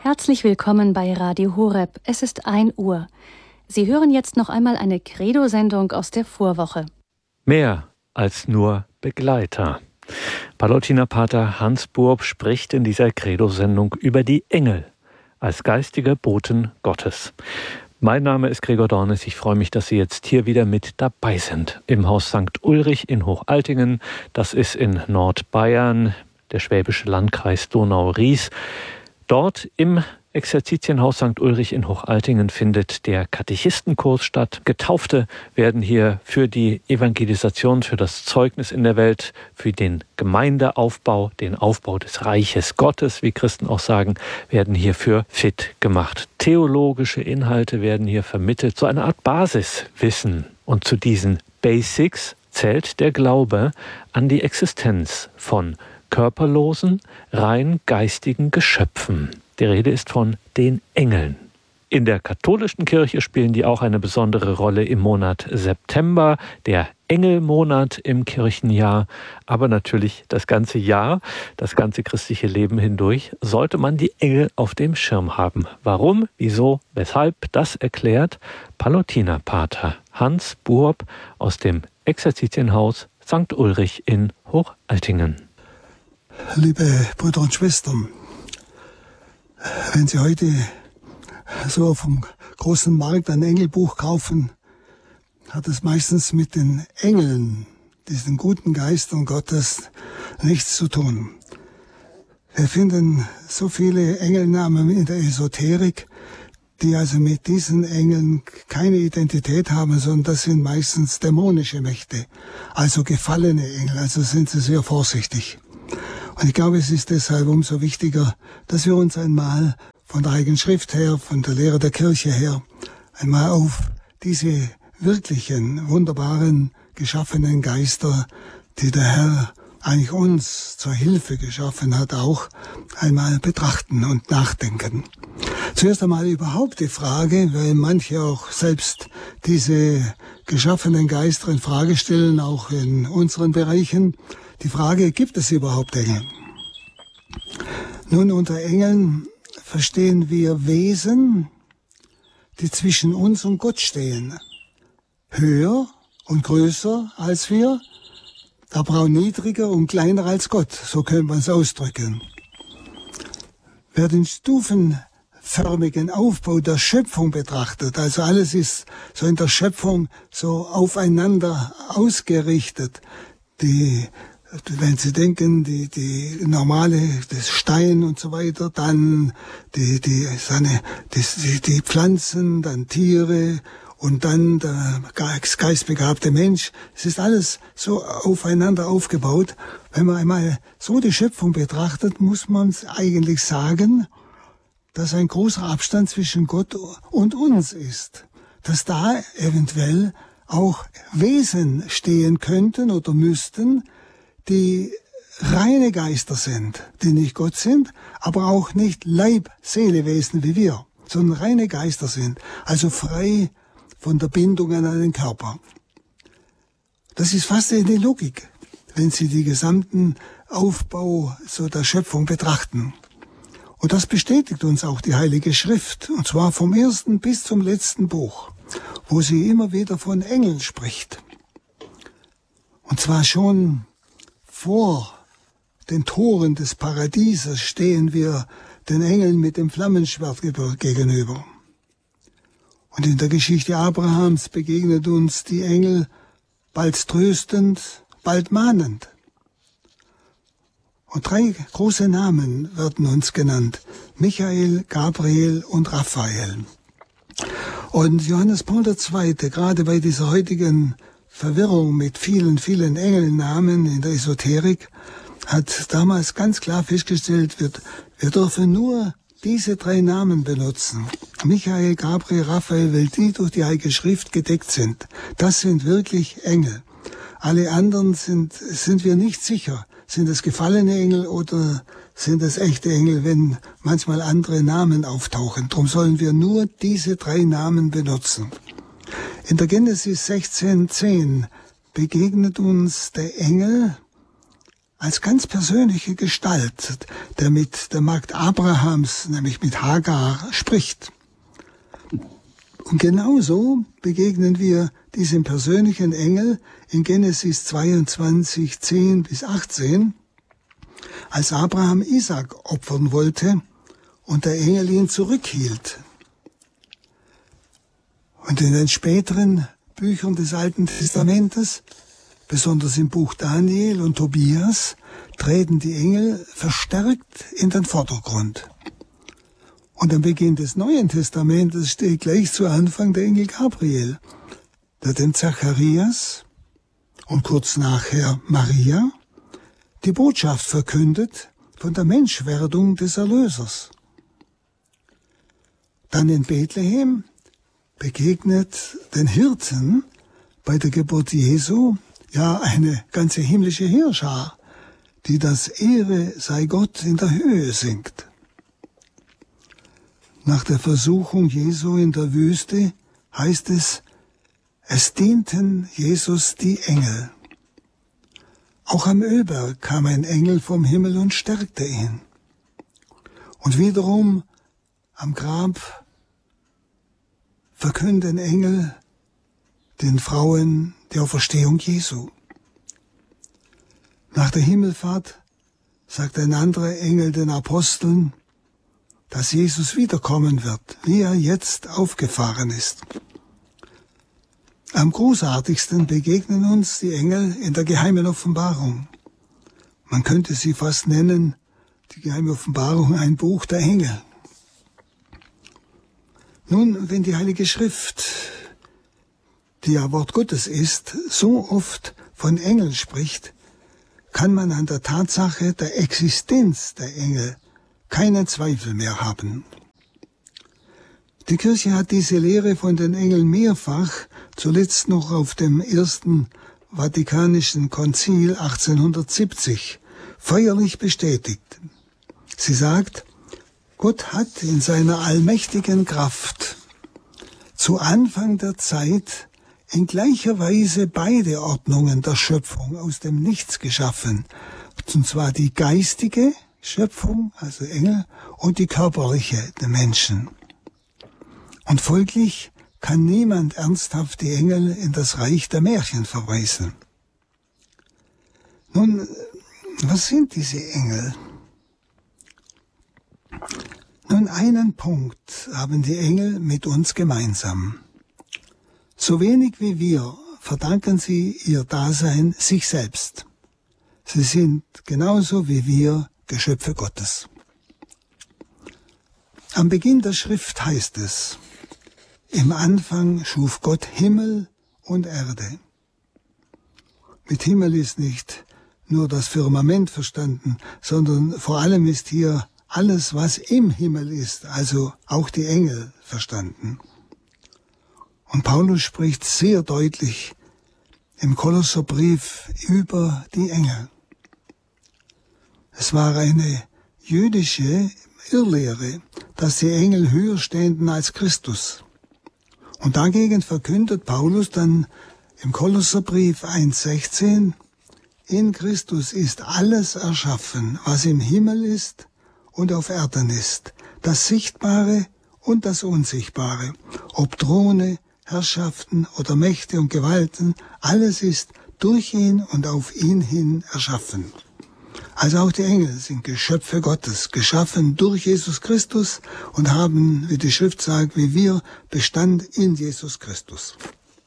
Herzlich willkommen bei Radio Horeb. Es ist 1 Uhr. Sie hören jetzt noch einmal eine Credo-Sendung aus der Vorwoche. Mehr als nur Begleiter. Pallottiner-Pater Hans Buob spricht in dieser Credo-Sendung über die Engel als geistige Boten Gottes. Mein Name ist Gregor Dornis. Ich freue mich, dass Sie jetzt hier wieder mit dabei sind. Im Haus St. Ulrich in Hochaltingen. Das ist in Nordbayern, der schwäbische Landkreis Donau-Ries. Dort im Exerzitienhaus St. Ulrich in Hochaltingen findet der Katechistenkurs statt. Getaufte werden hier für die Evangelisation, für das Zeugnis in der Welt, für den Gemeindeaufbau, den Aufbau des Reiches Gottes, wie Christen auch sagen, werden hierfür fit gemacht. Theologische Inhalte werden hier vermittelt, so eine Art Basiswissen. Und zu diesen Basics zählt der Glaube an die Existenz von körperlosen, rein geistigen Geschöpfen. Die Rede ist von den Engeln. In der katholischen Kirche spielen die auch eine besondere Rolle im Monat September, der Engelmonat im Kirchenjahr. Aber natürlich das ganze Jahr, das ganze christliche Leben hindurch, sollte man die Engel auf dem Schirm haben. Warum, wieso, weshalb, das erklärt Pallottiner-Pater Hans Buob aus dem Exerzitienhaus St. Ulrich in Hochaltingen. Liebe Brüder und Schwestern, wenn Sie heute so auf dem großen Markt ein Engelbuch kaufen, hat es meistens mit den Engeln, diesen guten Geistern Gottes, nichts zu tun. Wir finden so viele Engelnamen in der Esoterik, die also mit diesen Engeln keine Identität haben, sondern das sind meistens dämonische Mächte, also gefallene Engel, also sind sie sehr vorsichtig. Und ich glaube, es ist deshalb umso wichtiger, dass wir uns einmal von der Heiligen Schrift her, von der Lehre der Kirche her, einmal auf diese wirklichen, wunderbaren, geschaffenen Geister, die der Herr eigentlich uns zur Hilfe geschaffen hat, auch einmal betrachten und nachdenken. Zuerst einmal überhaupt die Frage, weil manche auch selbst diese geschaffenen Geister in Frage stellen, auch in unseren Bereichen, die Frage, gibt es überhaupt Engel? Nun, unter Engeln verstehen wir Wesen, die zwischen uns und Gott stehen. Höher und größer als wir, aber auch niedriger und kleiner als Gott, so könnte man es ausdrücken. Wer den stufenförmigen Aufbau der Schöpfung betrachtet, also alles ist so in der Schöpfung so aufeinander ausgerichtet, wenn Sie denken, die normale, das Stein und so weiter, dann die Pflanzen, dann Tiere und dann der geistbegabte Mensch. Es ist alles so aufeinander aufgebaut. Wenn man einmal so die Schöpfung betrachtet, muss man eigentlich sagen, dass ein großer Abstand zwischen Gott und uns ist. Dass da eventuell auch Wesen stehen könnten oder müssten, die reine Geister sind, die nicht Gott sind, aber auch nicht Leib-Seele-Wesen wie wir, sondern reine Geister sind, also frei von der Bindung an den Körper. Das ist fast eine Logik, wenn Sie die gesamten Aufbau so der Schöpfung betrachten. Und das bestätigt uns auch die Heilige Schrift, und zwar vom ersten bis zum letzten Buch, wo sie immer wieder von Engeln spricht. Und zwar schon vor den Toren des Paradieses stehen wir den Engeln mit dem Flammenschwert gegenüber. Und in der Geschichte Abrahams begegnet uns die Engel bald tröstend, bald mahnend. Und 3 große Namen werden uns genannt: Michael, Gabriel und Raphael. Und Johannes Paul II., gerade bei dieser heutigen Verwirrung mit vielen, vielen Engelnamen in der Esoterik, hat damals ganz klar festgestellt, wir dürfen nur diese 3 Namen benutzen. Michael, Gabriel, Raphael, weil die durch die Heilige Schrift gedeckt sind. Das sind wirklich Engel. Alle anderen sind wir nicht sicher. Sind es gefallene Engel oder sind es echte Engel, wenn manchmal andere Namen auftauchen? Darum sollen wir nur diese 3 Namen benutzen. In der Genesis 16,10 begegnet uns der Engel als ganz persönliche Gestalt, der mit der Magd Abrahams, nämlich mit Hagar, spricht. Und genauso begegnen wir diesem persönlichen Engel in Genesis 22, 10 bis 18, als Abraham Isaak opfern wollte und der Engel ihn zurückhielt. Und in den späteren Büchern des Alten Testamentes, besonders im Buch Daniel und Tobias, treten die Engel verstärkt in den Vordergrund. Und am Beginn des Neuen Testamentes steht gleich zu Anfang der Engel Gabriel, der dem Zacharias und kurz nachher Maria die Botschaft verkündet von der Menschwerdung des Erlösers. Dann in Bethlehem begegnet den Hirten bei der Geburt Jesu ja eine ganze himmlische Heerschar, die das Ehre sei Gott in der Höhe singt. Nach der Versuchung Jesu in der Wüste heißt es dienten Jesus die Engel. Auch am Ölberg kam ein Engel vom Himmel und stärkte ihn. Und wiederum am Grab verkünden Engel den Frauen die Auferstehung Jesu. Nach der Himmelfahrt sagt ein anderer Engel den Aposteln, dass Jesus wiederkommen wird, wie er jetzt aufgefahren ist. Am großartigsten begegnen uns die Engel in der geheimen Offenbarung. Man könnte sie fast nennen, die geheime Offenbarung, ein Buch der Engel. Nun, wenn die Heilige Schrift, die ja Wort Gottes ist, so oft von Engeln spricht, kann man an der Tatsache der Existenz der Engel keinen Zweifel mehr haben. Die Kirche hat diese Lehre von den Engeln mehrfach, zuletzt noch auf dem Ersten Vatikanischen Konzil 1870, feierlich bestätigt. Sie sagt, Gott hat in seiner allmächtigen Kraft zu Anfang der Zeit in gleicher Weise beide Ordnungen der Schöpfung aus dem Nichts geschaffen, und zwar die geistige Schöpfung, also Engel, und die körperliche, der Menschen. Und folglich kann niemand ernsthaft die Engel in das Reich der Märchen verweisen. Nun, was sind diese Engel? Nun, einen Punkt haben die Engel mit uns gemeinsam. So wenig wie wir verdanken sie ihr Dasein sich selbst. Sie sind genauso wie wir Geschöpfe Gottes. Am Beginn der Schrift heißt es, im Anfang schuf Gott Himmel und Erde. Mit Himmel ist nicht nur das Firmament verstanden, sondern vor allem ist hier alles, was im Himmel ist, also auch die Engel, verstanden. Und Paulus spricht sehr deutlich im Kolosserbrief über die Engel. Es war eine jüdische Irrlehre, dass die Engel höher ständen als Christus. Und dagegen verkündet Paulus dann im Kolosserbrief 1,16, in Christus ist alles erschaffen, was im Himmel ist und auf Erden ist, das Sichtbare und das Unsichtbare, ob Throne, Herrschaften oder Mächte und Gewalten, alles ist durch ihn und auf ihn hin erschaffen. Also auch die Engel sind Geschöpfe Gottes, geschaffen durch Jesus Christus und haben, wie die Schrift sagt, wie wir, Bestand in Jesus Christus.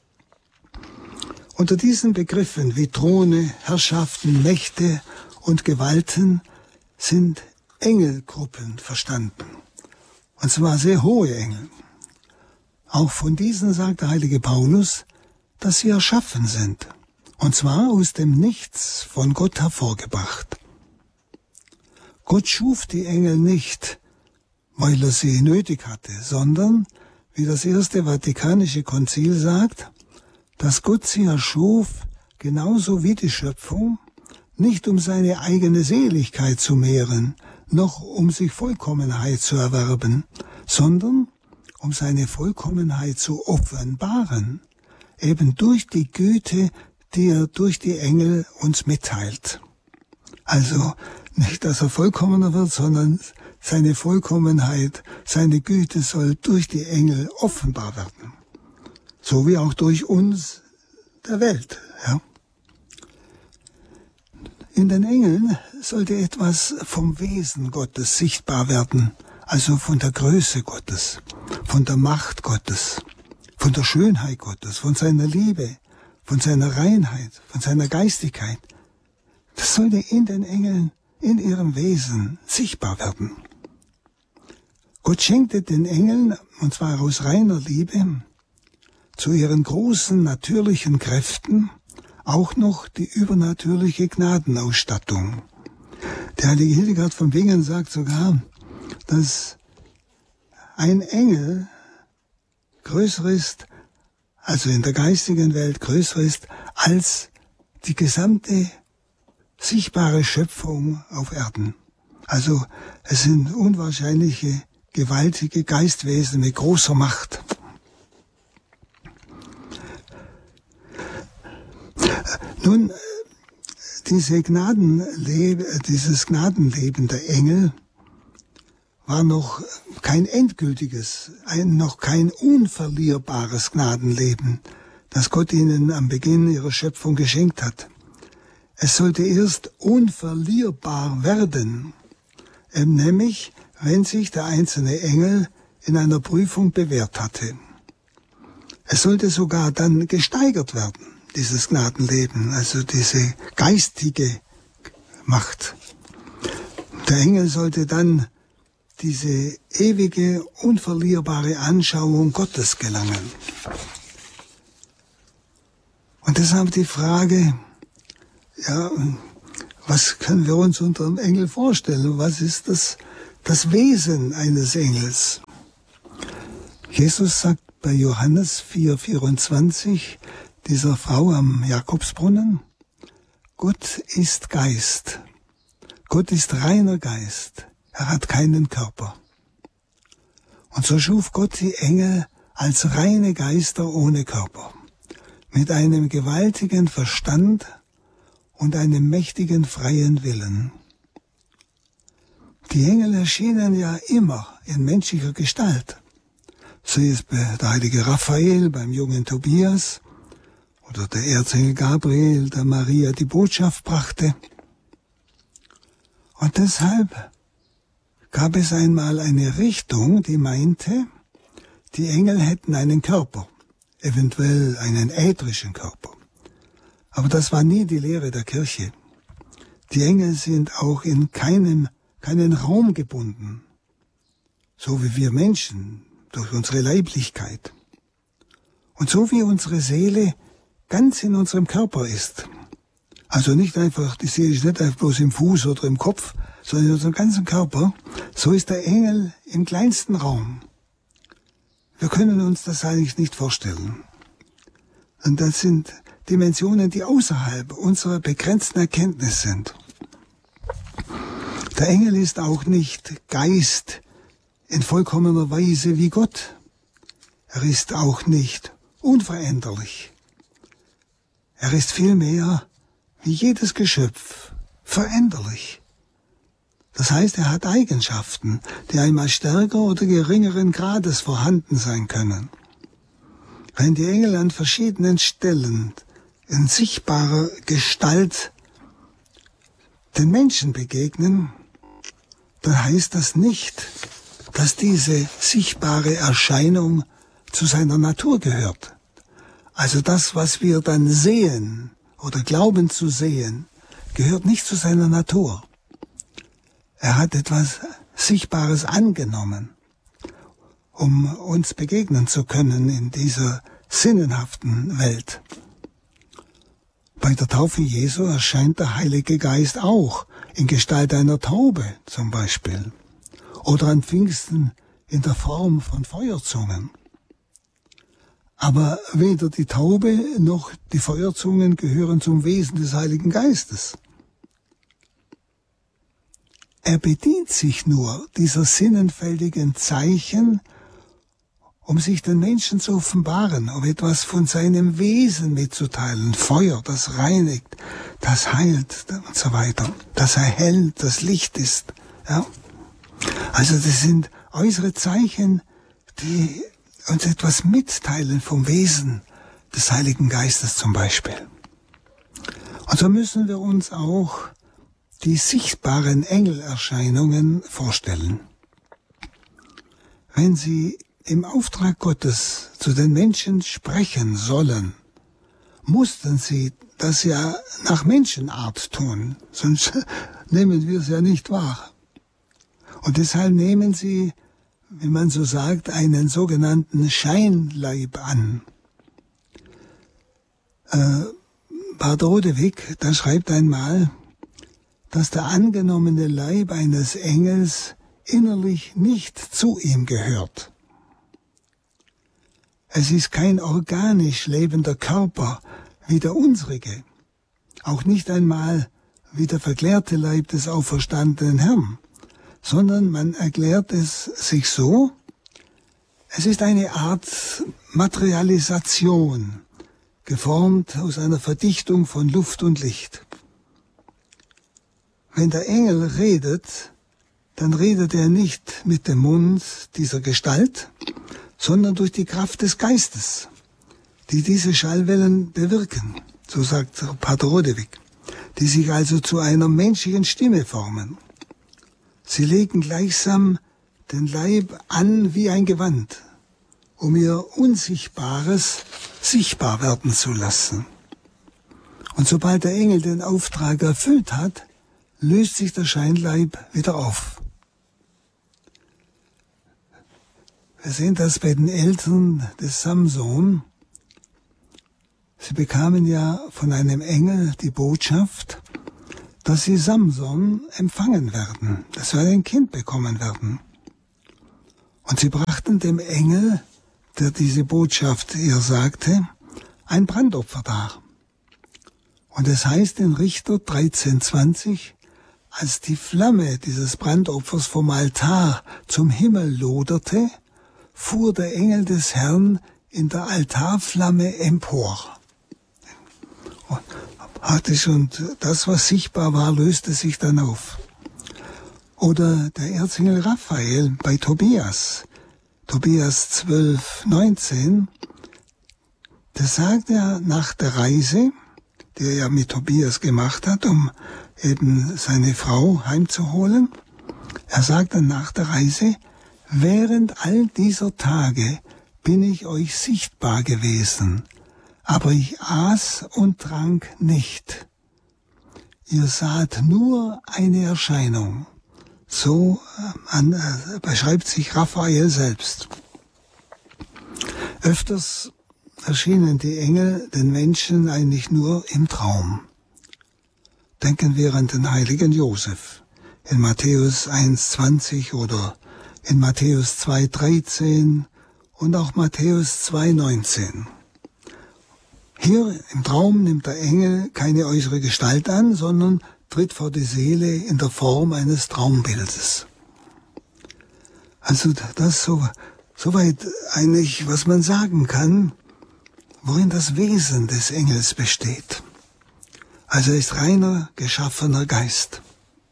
Unter diesen Begriffen wie Throne, Herrschaften, Mächte und Gewalten sind Engelgruppen verstanden. Und zwar sehr hohe Engel. Auch von diesen sagt der heilige Paulus, dass sie erschaffen sind. Und zwar aus dem Nichts von Gott hervorgebracht. Gott schuf die Engel nicht, weil er sie nötig hatte, sondern, wie das Erste Vatikanische Konzil sagt, dass Gott sie erschuf, genauso wie die Schöpfung, nicht um seine eigene Seligkeit zu mehren, noch um sich Vollkommenheit zu erwerben, sondern um seine Vollkommenheit zu offenbaren, eben durch die Güte, die er durch die Engel uns mitteilt. Also nicht, dass er vollkommener wird, sondern seine Vollkommenheit, seine Güte soll durch die Engel offenbar werden. So wie auch durch uns der Welt. Ja. In den Engeln sollte etwas vom Wesen Gottes sichtbar werden, also von der Größe Gottes, von der Macht Gottes, von der Schönheit Gottes, von seiner Liebe, von seiner Reinheit, von seiner Geistigkeit. Das sollte in den Engeln, in ihrem Wesen sichtbar werden. Gott schenkte den Engeln, und zwar aus reiner Liebe, zu ihren großen natürlichen Kräften auch noch die übernatürliche Gnadenausstattung. Der heilige Hildegard von Bingen sagt sogar, dass ein Engel größer ist, also in der geistigen Welt größer ist, als die gesamte sichtbare Schöpfung auf Erden. Also es sind unwahrscheinliche, gewaltige Geistwesen mit großer Macht. Nun, dieses Gnadenleben der Engel war noch kein endgültiges, noch kein unverlierbares Gnadenleben, das Gott ihnen am Beginn ihrer Schöpfung geschenkt hat. Es sollte erst unverlierbar werden, nämlich wenn sich der einzelne Engel in einer Prüfung bewährt hatte. Es sollte sogar dann gesteigert werden, dieses Gnadenleben, also diese geistige Macht. Der Engel sollte dann diese ewige, unverlierbare Anschauung Gottes gelangen. Und deshalb die Frage, ja, was können wir uns unter einem Engel vorstellen? Was ist das Wesen eines Engels? Jesus sagt bei Johannes 4,24 dieser Frau am Jakobsbrunnen, Gott ist Geist. Gott ist reiner Geist. Er hat keinen Körper. Und so schuf Gott die Engel als reine Geister ohne Körper, mit einem gewaltigen Verstand und einem mächtigen freien Willen. Die Engel erschienen ja immer in menschlicher Gestalt. So ist der heilige Raphael beim jungen Tobias oder der Erzengel Gabriel, der Maria die Botschaft brachte. Und deshalb gab es einmal eine Richtung, die meinte, die Engel hätten einen Körper, eventuell einen ätherischen Körper. Aber das war nie die Lehre der Kirche. Die Engel sind auch in keinen Raum gebunden, so wie wir Menschen durch unsere Leiblichkeit. Und so wie unsere Seele ganz in unserem Körper ist. Also nicht einfach, die Seele ist nicht einfach bloß im Fuß oder im Kopf, sondern in unserem ganzen Körper. So ist der Engel im kleinsten Raum. Wir können uns das eigentlich nicht vorstellen. Und das sind Dimensionen, die außerhalb unserer begrenzten Erkenntnis sind. Der Engel ist auch nicht Geist in vollkommener Weise wie Gott. Er ist auch nicht unveränderlich. Er ist vielmehr, wie jedes Geschöpf, veränderlich. Das heißt, er hat Eigenschaften, die einmal stärker oder geringeren Grades vorhanden sein können. Wenn die Engel an verschiedenen Stellen in sichtbarer Gestalt den Menschen begegnen, dann heißt das nicht, dass diese sichtbare Erscheinung zu seiner Natur gehört. Also das, was wir dann sehen oder glauben zu sehen, gehört nicht zu seiner Natur. Er hat etwas Sichtbares angenommen, um uns begegnen zu können in dieser sinnenhaften Welt. Bei der Taufe Jesu erscheint der Heilige Geist auch in Gestalt einer Taube zum Beispiel oder an Pfingsten in der Form von Feuerzungen. Aber weder die Taube noch die Feuerzungen gehören zum Wesen des Heiligen Geistes. Er bedient sich nur dieser sinnenfältigen Zeichen um sich den Menschen zu offenbaren, um etwas von seinem Wesen mitzuteilen. Feuer, das reinigt, das heilt und so weiter, das erhellt, das Licht ist. Ja? Also das sind äußere Zeichen, die uns etwas mitteilen vom Wesen des Heiligen Geistes zum Beispiel. Und so müssen wir uns auch die sichtbaren Engelerscheinungen vorstellen. Wenn sie im Auftrag Gottes zu den Menschen sprechen sollen, mussten sie das ja nach Menschenart tun, sonst nehmen wir es ja nicht wahr. Und deshalb nehmen sie, wie man so sagt, einen sogenannten Scheinleib an. Bart Rodewig, da schreibt einmal, dass der angenommene Leib eines Engels innerlich nicht zu ihm gehört. Es ist kein organisch lebender Körper wie der unsrige, auch nicht einmal wie der verklärte Leib des auferstandenen Herrn, sondern man erklärt es sich so, es ist eine Art Materialisation, geformt aus einer Verdichtung von Luft und Licht. Wenn der Engel redet, dann redet er nicht mit dem Mund dieser Gestalt, sondern durch die Kraft des Geistes, die diese Schallwellen bewirken, so sagt Pater Rodewig, die sich also zu einer menschlichen Stimme formen. Sie legen gleichsam den Leib an wie ein Gewand, um ihr Unsichtbares sichtbar werden zu lassen. Und sobald der Engel den Auftrag erfüllt hat, löst sich der Scheinleib wieder auf. Wir sehen das bei den Eltern des Samson. Sie bekamen ja von einem Engel die Botschaft, dass sie Samson empfangen werden, dass sie ein Kind bekommen werden. Und sie brachten dem Engel, der diese Botschaft ihr sagte, ein Brandopfer dar. Und es heißt in Richter 13,20, als die Flamme dieses Brandopfers vom Altar zum Himmel loderte, fuhr der Engel des Herrn in der Altarflamme empor. Und das, was sichtbar war, löste sich dann auf. Oder der Erzengel Raphael bei Tobias 12,19, da sagt er nach der Reise, die er ja mit Tobias gemacht hat, um eben seine Frau heimzuholen, er sagt dann nach der Reise, während all dieser Tage bin ich euch sichtbar gewesen, aber ich aß und trank nicht. Ihr saht nur eine Erscheinung. So beschreibt sich Raphael selbst. Öfters erschienen die Engel den Menschen eigentlich nur im Traum. Denken wir an den heiligen Josef in Matthäus 1,20 oder in Matthäus 2,13 und auch Matthäus 2,19. Hier im Traum nimmt der Engel keine äußere Gestalt an, sondern tritt vor die Seele in der Form eines Traumbildes. Also das soweit eigentlich, was man sagen kann, worin das Wesen des Engels besteht. Also er ist reiner, geschaffener Geist.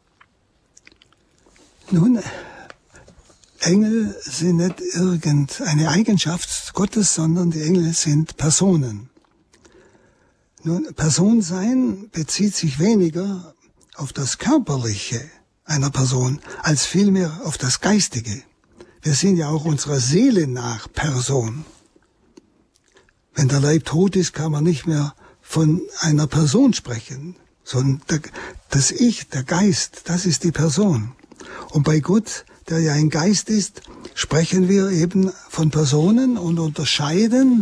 Nun, Engel sind nicht irgendeine Eigenschaft Gottes, sondern die Engel sind Personen. Nun, Personsein bezieht sich weniger auf das Körperliche einer Person, als vielmehr auf das Geistige. Wir sind ja auch unserer Seele nach Person. Wenn der Leib tot ist, kann man nicht mehr von einer Person sprechen, sondern das Ich, der Geist, das ist die Person. Und bei Gott, der ja ein Geist ist, sprechen wir eben von Personen und unterscheiden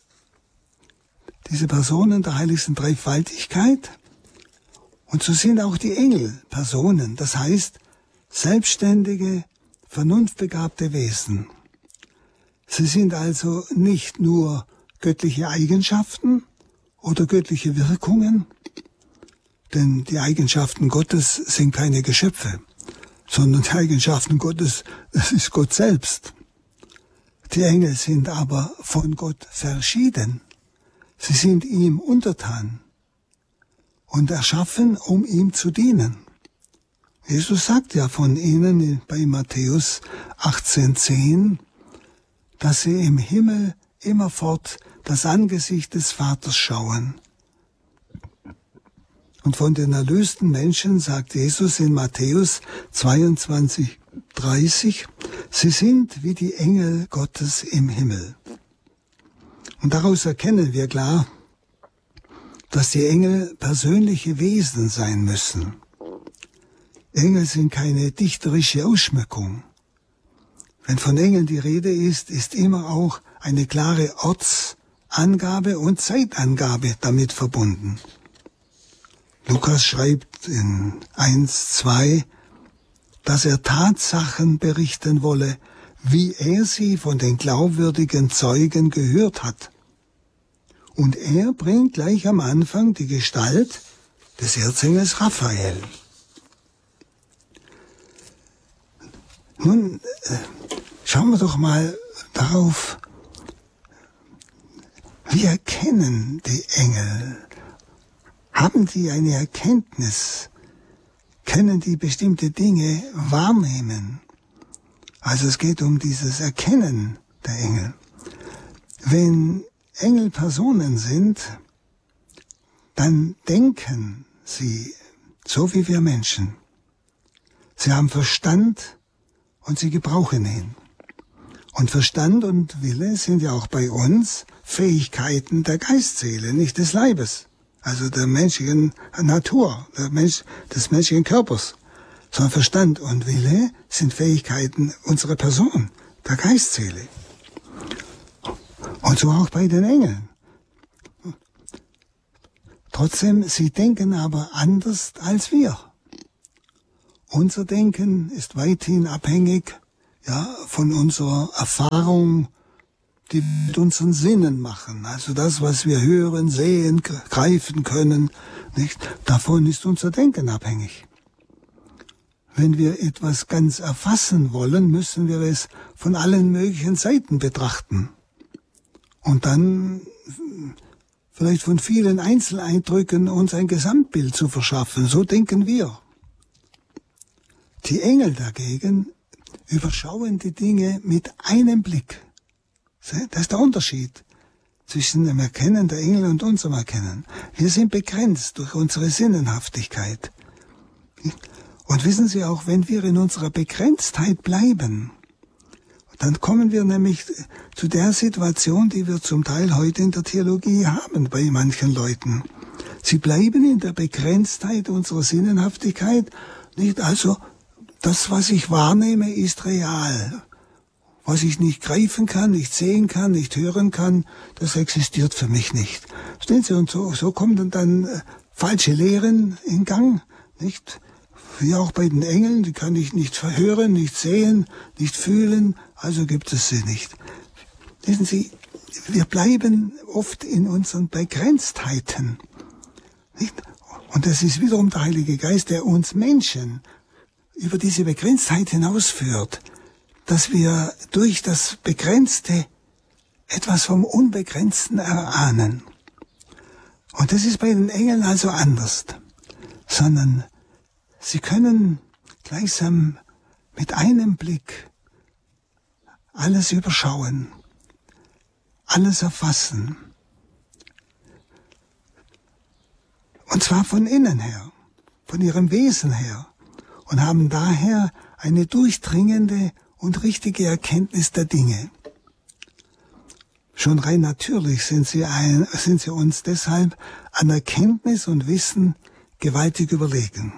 diese Personen der heiligsten Dreifaltigkeit. Und so sind auch die Engel Personen, das heißt selbstständige, vernunftbegabte Wesen. Sie sind also nicht nur göttliche Eigenschaften oder göttliche Wirkungen, denn die Eigenschaften Gottes sind keine Geschöpfe, sondern die Eigenschaften Gottes, das ist Gott selbst. Die Engel sind aber von Gott verschieden. Sie sind ihm untertan und erschaffen, um ihm zu dienen. Jesus sagt ja von ihnen bei Matthäus 18,10, dass sie im Himmel immerfort das Angesicht des Vaters schauen. Und von den erlösten Menschen sagt Jesus in Matthäus 22,30, sie sind wie die Engel Gottes im Himmel. Und daraus erkennen wir klar, dass die Engel persönliche Wesen sein müssen. Engel sind keine dichterische Ausschmückung. Wenn von Engeln die Rede ist, ist immer auch eine klare Ortsangabe und Zeitangabe damit verbunden. Lukas schreibt in 1,2, dass er Tatsachen berichten wolle, wie er sie von den glaubwürdigen Zeugen gehört hat. Und er bringt gleich am Anfang die Gestalt des Erzengels Raphael. Nun schauen wir doch mal darauf, wie erkennen die Engel? Haben die eine Erkenntnis? Können die bestimmte Dinge wahrnehmen? Also es geht um dieses Erkennen der Engel. Wenn Engel Personen sind, dann denken sie so wie wir Menschen. Sie haben Verstand und sie gebrauchen ihn. Und Verstand und Wille sind ja auch bei uns Fähigkeiten der Geistseele, nicht des Leibes. Also der menschlichen Natur, des menschlichen Körpers. Sondern Verstand und Wille sind Fähigkeiten unserer Person, der Geistseele. Und so auch bei den Engeln. Trotzdem, sie denken aber anders als wir. Unser Denken ist weithin abhängig, von unserer Erfahrung, die wir mit unseren Sinnen machen. Also das, was wir hören, sehen, greifen können, nicht? Davon ist unser Denken abhängig. Wenn wir etwas ganz erfassen wollen, müssen wir es von allen möglichen Seiten betrachten. Und dann vielleicht von vielen Einzeleindrücken uns ein Gesamtbild zu verschaffen. So denken wir. Die Engel dagegen überschauen die Dinge mit einem Blick. Das ist der Unterschied zwischen dem Erkennen der Engel und unserem Erkennen. Wir sind begrenzt durch unsere Sinnenhaftigkeit. Und wissen Sie auch, wenn wir in unserer Begrenztheit bleiben, dann kommen wir nämlich zu der Situation, die wir zum Teil heute in der Theologie haben bei manchen Leuten. Sie bleiben in der Begrenztheit unserer Sinnenhaftigkeit, nicht? Also das, was ich wahrnehme, ist real. Was ich nicht greifen kann, nicht sehen kann, nicht hören kann, das existiert für mich nicht. Verstehen Sie? Und so kommen dann falsche Lehren in Gang, nicht? Wie auch bei den Engeln, die kann ich nicht hören, nicht sehen, nicht fühlen, also gibt es sie nicht. Wissen Sie, wir bleiben oft in unseren Begrenztheiten, nicht? Und es ist wiederum der Heilige Geist, der uns Menschen über diese Begrenztheit hinausführt, dass wir durch das Begrenzte etwas vom Unbegrenzten erahnen. Und das ist bei den Engeln also anders, sondern sie können gleichsam mit einem Blick alles überschauen, alles erfassen. Und zwar von innen her, von ihrem Wesen her. Und haben daher eine durchdringende und richtige Erkenntnis der Dinge. Schon rein natürlich sind sie uns deshalb an Erkenntnis und Wissen gewaltig überlegen.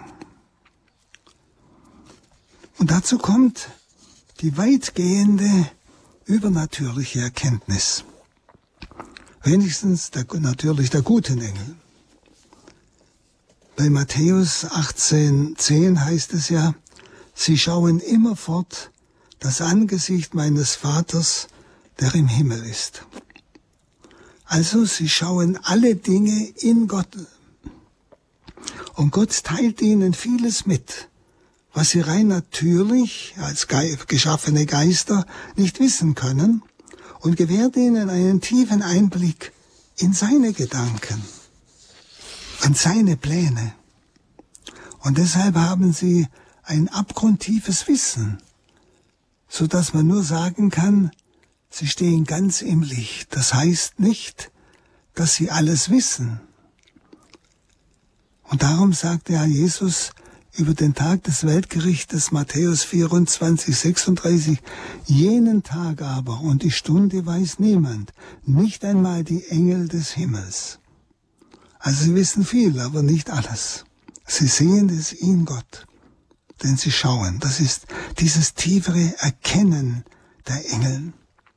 Und dazu kommt die weitgehende übernatürliche Erkenntnis. Wenigstens natürlich der guten Engel. Bei Matthäus 18,10 heißt es ja, sie schauen immerfort das Angesicht meines Vaters, der im Himmel ist. Also sie schauen alle Dinge in Gott. Und Gott teilt ihnen vieles mit, was sie rein natürlich als geschaffene Geister nicht wissen können, und gewährt ihnen einen tiefen Einblick in seine Gedanken und seine Pläne. Und deshalb haben sie ein abgrundtiefes Wissen, so dass man nur sagen kann, sie stehen ganz im Licht. Das heißt nicht, dass sie alles wissen. Und darum sagte ja Jesus über den Tag des Weltgerichtes, Matthäus 24, 36, jenen Tag aber und die Stunde weiß niemand, nicht einmal die Engel des Himmels. Also sie wissen viel, aber nicht alles. Sie sehen es in Gott, denn sie schauen. Das ist dieses tiefere Erkennen der Engel.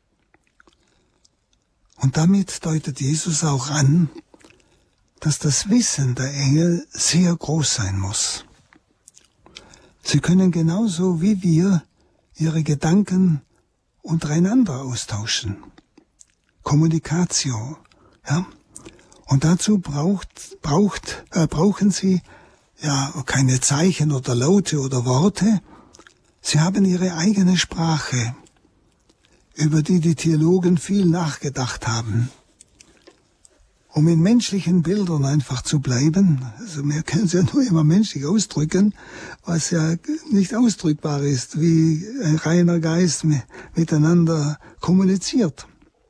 Und damit deutet Jesus auch an, dass das Wissen der Engel sehr groß sein muss. Sie können genauso wie wir ihre Gedanken untereinander austauschen. Kommunikation, ja. Und dazu brauchen sie ja keine Zeichen oder Laute oder Worte. Sie haben ihre eigene Sprache, über die die Theologen viel nachgedacht haben. Um in menschlichen Bildern einfach zu bleiben, also wir können es ja nur immer menschlich ausdrücken, was ja nicht ausdrückbar ist, wie ein reiner Geist miteinander kommuniziert.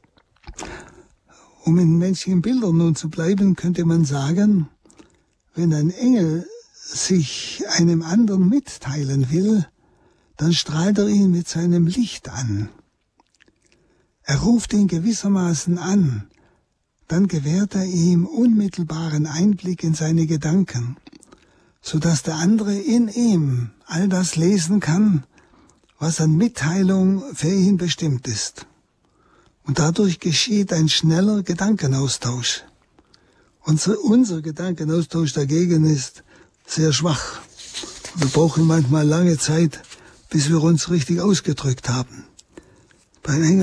Um in menschlichen Bildern nun zu bleiben, könnte man sagen, wenn ein Engel sich einem anderen mitteilen will, dann strahlt er ihn mit seinem Licht an. Er ruft ihn gewissermaßen an, dann gewährt er ihm unmittelbaren Einblick in seine Gedanken, so dass der andere in ihm all das lesen kann, was an Mitteilung für ihn bestimmt ist. Und dadurch geschieht ein schneller Gedankenaustausch. Unser Gedankenaustausch dagegen ist sehr schwach. Wir brauchen manchmal lange Zeit, bis wir uns richtig ausgedrückt haben. Bei